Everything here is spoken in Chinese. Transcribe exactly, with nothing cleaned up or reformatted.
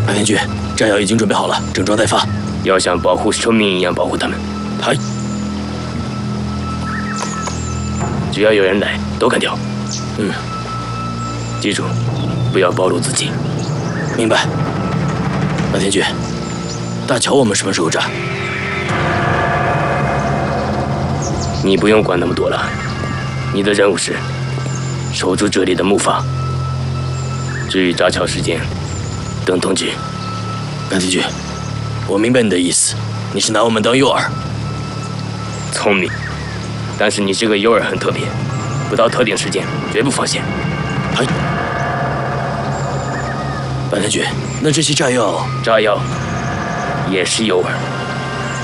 白天局，炸药已经准备好了，整装待发。 要像保护生命一样保护他们。 嗨， 只要有人来，都干掉。 嗯， 记住，不要暴露自己。 明白。白天局，大桥我们什么时候炸？ 你不用管那么多了，你的任务是守住这里的木筏。至于炸桥时间，等通知。 白天局，我明白你的意思，你是拿我们当诱饵。 聪明，但是你这个诱饵很特别，不到特定时间绝不放线。 嗨，白天局，那这些炸药， 炸药也是诱饵。